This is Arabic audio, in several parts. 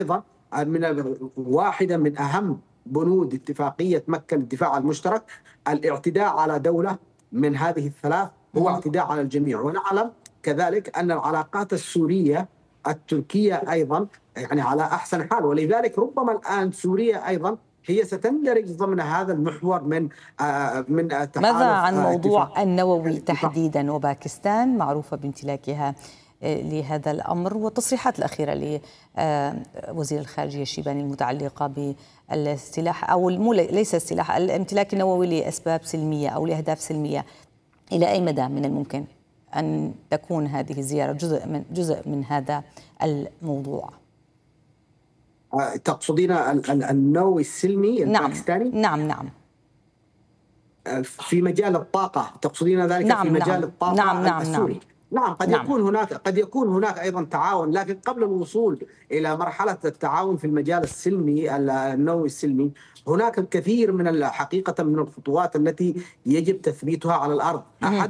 أيضا واحدة من أهم بنود اتفاقية مكة للدفاع المشترك الاعتداء على دولة من هذه الثلاث هو اعتداء على الجميع. ونعلم كذلك أن العلاقات السورية التركية أيضا يعني على أحسن حال، ولذلك ربما الآن سوريا أيضا هي ستندرج ضمن هذا المحور من تحالف. ماذا عن موضوع النووي تحديدا، وباكستان معروفة بامتلاكها لهذا الأمر، والتصريحات الأخيرة لوزير الخارجية الشيباني المتعلقة بالسلاح أو ليس السلاح، الامتلاك النووي لأسباب سلمية أو لأهداف سلمية، إلى أي مدى من الممكن أن تكون هذه الزيارة جزء من هذا الموضوع؟ تقصدين النووي السلمي الباكستاني؟ نعم. في مجال الطاقة تقصدين ذلك؟ في مجال الطاقة السوري. نعم قد يكون هناك أيضا تعاون، لكن قبل الوصول إلى مرحلة التعاون في المجال السلمي النووي السلمي هناك الكثير من حقيقة من الخطوات التي يجب تثبيتها على الأرض.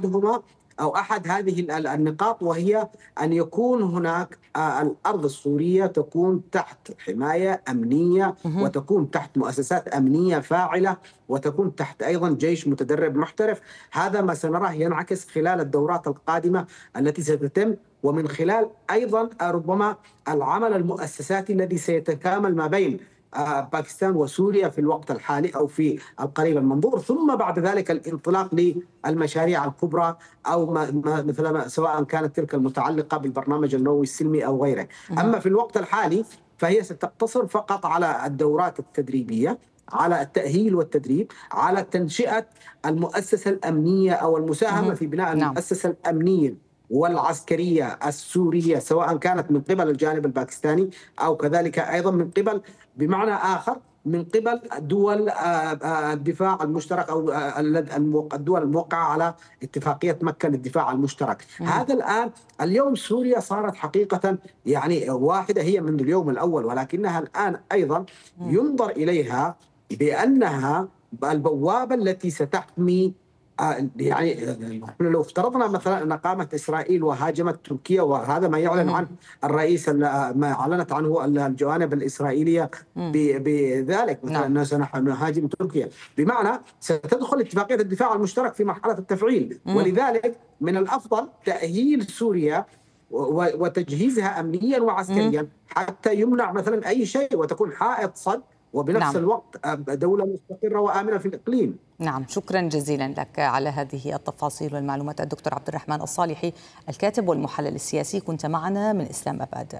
أحد هذه النقاط وهي أن يكون هناك الأرض السورية تكون تحت حماية أمنية، وتكون تحت مؤسسات أمنية فاعلة، وتكون تحت أيضا جيش متدرب محترف. هذا ما سنراه ينعكس خلال الدورات القادمة التي ستتم، ومن خلال أيضا ربما العمل المؤسساتي الذي سيتكامل ما بين باكستان وسوريا في الوقت الحالي أو في القريب المنظور، ثم بعد ذلك الانطلاق للمشاريع الكبرى أو مثل سواء كانت تلك المتعلقة بالبرنامج النووي السلمي أو غيره. أما في الوقت الحالي فهي ستقتصر فقط على الدورات التدريبية، على التأهيل والتدريب، على تنشئة المؤسسة الأمنية أو المساهمة في بناء المؤسسة الأمنية والعسكرية السورية، سواء كانت من قبل الجانب الباكستاني أو كذلك أيضا من قبل، بمعنى آخر، من قبل دول الدفاع المشترك أو الدول الموقعة على اتفاقية مكة للدفاع المشترك. هذا الآن اليوم سوريا صارت حقيقة يعني واحدة هي من اليوم الأول، ولكنها الآن أيضا ينظر إليها بأنها البوابة التي ستحمي. يعني لو افترضنا مثلا أن قامت إسرائيل وهاجمت تركيا، وهذا ما يعلن عنه الرئيس، ما أعلنت عنه الجوانب الإسرائيلية بذلك، مثلا أننا سنهاجم تركيا، بمعنى ستدخل اتفاقية الدفاع المشترك في مرحلة التفعيل. ولذلك من الأفضل تأهيل سوريا وتجهيزها أمنيا وعسكريا حتى يمنع مثلا أي شيء وتكون حائط صد، وبنفس الوقت دولة مستقرة وآمنة في الإقليم. نعم، شكرا جزيلا لك على هذه التفاصيل والمعلومات الدكتور عبد الرحمن الصالحي، الكاتب والمحلل السياسي، كنت معنا من إسلام أباد.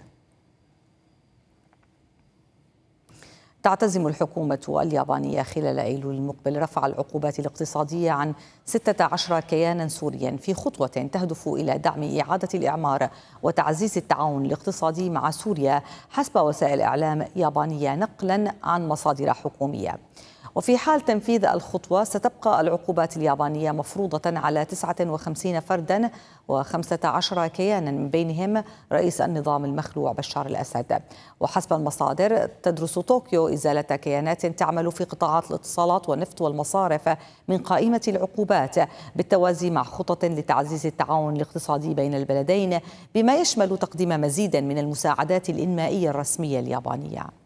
تعتزم الحكومة اليابانية خلال أيلول المقبل رفع العقوبات الاقتصادية عن 16 كيانا سوريا في خطوة تهدف إلى دعم إعادة الإعمار وتعزيز التعاون الاقتصادي مع سوريا، حسب وسائل إعلام يابانية نقلا عن مصادر حكومية. وفي حال تنفيذ الخطوة ستبقى العقوبات اليابانية مفروضة على 59 فردا و15 كيانا، من بينهم رئيس النظام المخلوع بشار الأسد. وحسب المصادر تدرس طوكيو إزالة كيانات تعمل في قطاعات الاتصالات والنفط والمصارف من قائمة العقوبات، بالتوازي مع خطط لتعزيز التعاون الاقتصادي بين البلدين، بما يشمل تقديم مزيد من المساعدات الإنمائية الرسمية اليابانية.